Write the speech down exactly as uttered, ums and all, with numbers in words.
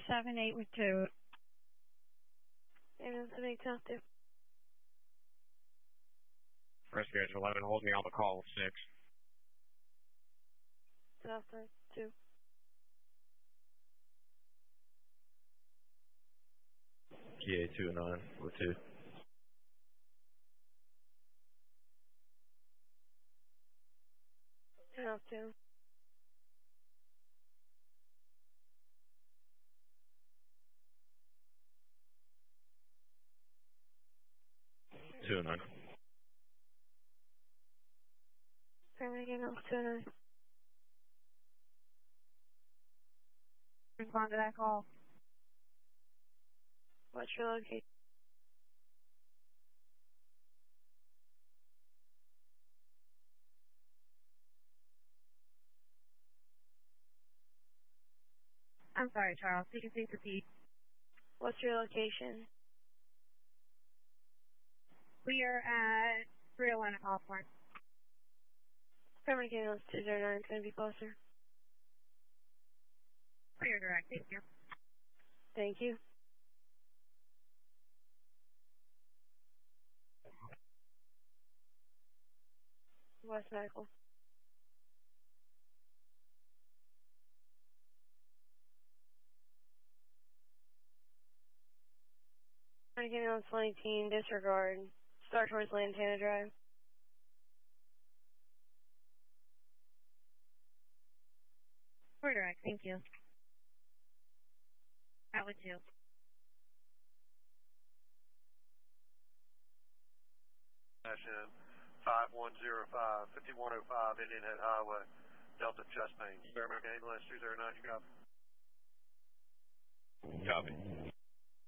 seven eight with two. Ambulance seven eight south two. Rescue Edge eleven, hold me on the call with six. South side two. T A two nine with two. South two. Two nine. Paramedic ambulance two nine. Respond to that call. What's your location? I'm sorry, Charles. You can please repeat. What's your location? We are at three oh one at Hawthorne. Paramedic ambulance two zero nine is going to be closer. Clear direct, thank you. Thank you. West Medical. Paramedic ambulance one eighteen, disregard. Start towards Lantana Drive. Clear direct, thank you. Out with two. National five one zero five, fifty-one oh five Indian Head Highway, Delta chest pain. Paramedic ambulance two zero nine, you got